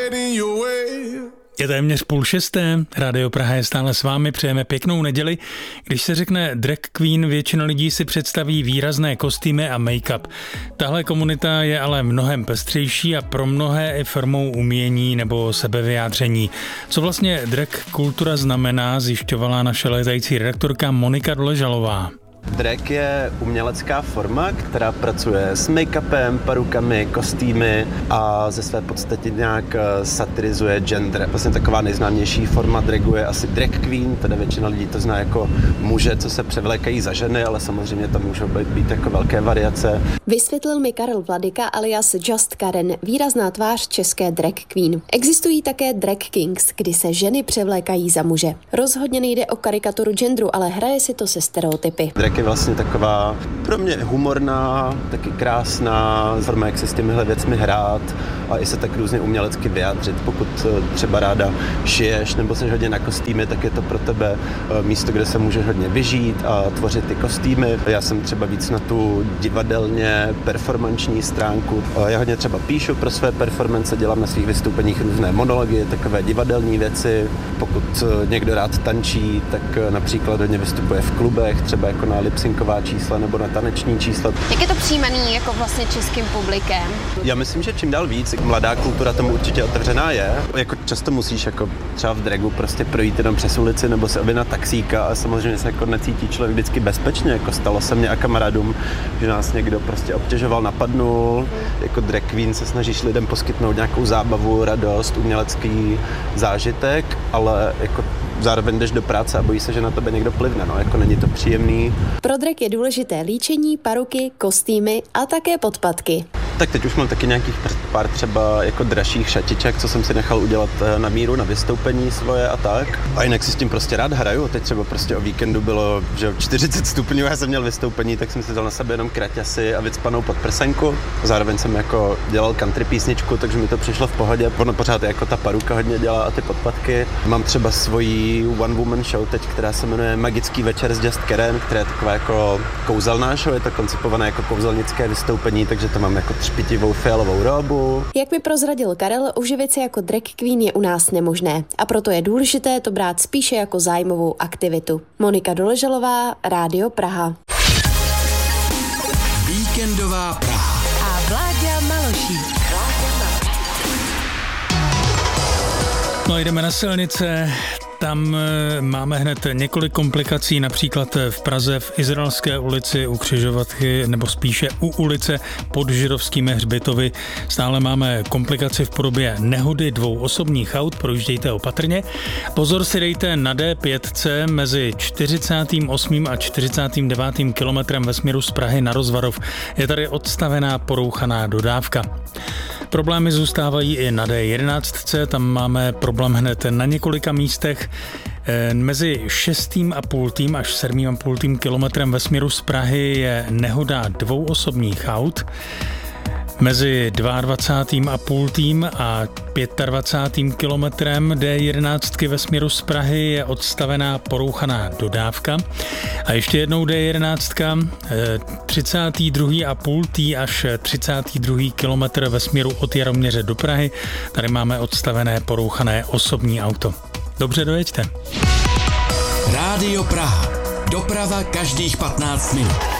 Je téměř 5:30, Rádio Praha je stále s vámi, přejeme pěknou neděli. Když se řekne drag queen, většina lidí si představí výrazné kostýmy a make-up. Tahle komunita je ale mnohem pestřejší a pro mnohé i formou umění nebo sebevyjádření. Co vlastně drag kultura znamená, zjišťovala naše létající redaktorka Monika Doležalová. Drag je umělecká forma, která pracuje s make-upem, perukami, kostýmy a ze své podstaty nějak satirizuje gender. Vlastně taková nejznámější forma dragu je asi drag queen, teda většina lidí to zná jako muže, co se převlékají za ženy, ale samozřejmě tam můžou být jako velké variace. Vysvětlil mi Karel Vladyka alias Just Karen, výrazná tvář české drag queen. Existují také drag kings, kdy se ženy převlékají za muže. Rozhodně nejde o karikaturu genderu, ale hraje si to se stereotypy. Drag je vlastně taková pro mě humorná, taky krásná forma, jak se s těmihle věcmi hrát a i se tak různě umělecky vyjádřit. Pokud třeba ráda šiješ nebo jsi hodně na kostýmy, tak je to pro tebe místo, kde se můžeš hodně vyžít a tvořit ty kostýmy. Já jsem třeba víc na tu divadelně performanční stránku. Já hodně třeba píšu pro své performance, dělám na svých vystoupeních různé monology, takové divadelní věci. Pokud někdo rád tančí, tak například hodně vystupuje v klubech, třeba jako na lipsinková čísla nebo na taneční čísla. Jak je to přijímaný jako vlastně českým publikem? Já myslím, že čím dál víc, mladá kultura tomu určitě otevřená je. Jako často musíš jako třeba v dragu prostě projít jenom přes ulici nebo se objednat taxíka a samozřejmě se jako necítí člověk vždycky bezpečně. Jako stalo se mně a kamarádům, že nás někdo prostě obtěžoval, napadnul. Jako drag queen se snažíš lidem poskytnout nějakou zábavu, radost, umělecký zážitek, ale jako zároveň jdeš do práce a bojíš se, že na tebe někdo plivne, no, jako není to příjemný. Pro drag je důležité líčení, paruky, kostýmy a také podpatky. Tak teď už mám taky nějakých pár třeba jako dražších šatiček, co jsem si nechal udělat na míru, na vystoupení svoje a tak. A jinak si s tím prostě rád hraju. Teď třeba prostě o víkendu bylo, že 40 stupňů, já jsem měl vystoupení, tak jsem si dal na sebe jenom kraťasy a vycpanou podprsenku. Zároveň jsem jako dělal country písničku, takže mi to přišlo v pohodě. Ono pořád jako ta paruka hodně dělá a ty podpatky. Mám třeba svoji one woman show teď, která se jmenuje Magický večer s Just Karen, která je taková jako kouzelná show, je to koncipované jako kouzelnické vystoupení, takže to mám jako třpitivou fialovou robu. Jak mi prozradil Karel, uživit se jako drag queen je u nás nemožné a proto je důležité to brát spíše jako zájmovou aktivitu. Monika Doležalová, Rádio Praha. Víkendová Praha. A Vláďa Malošík. No, jdeme na silnice. Tam máme hned několik komplikací, například v Praze v Izraelské ulici u křižovatky, nebo spíše u ulice pod Židovskými hřbitovy. Stále máme komplikaci v podobě nehody 2 osobních aut, projíždějte opatrně. Pozor si dejte na D5 mezi 48. a 49. kilometrem ve směru z Prahy na Rozvarov. Je tady odstavená porouchaná dodávka. Problémy zůstávají i na D11, tam máme problém hned na několika místech. Mezi 6,5. až 7,5. kilometrem ve směru z Prahy je nehoda 2 osobních aut. Mezi 22,5. a 25. kilometrem D11 ve směru z Prahy je odstavená porouchaná dodávka. A ještě jednou D11, 32,5. až 32. kilometr ve směru od Jaroměře do Prahy. Tady máme odstavené porouchané osobní auto. Dobře dojeďte. Rádio Praha. Doprava každých 15 minut.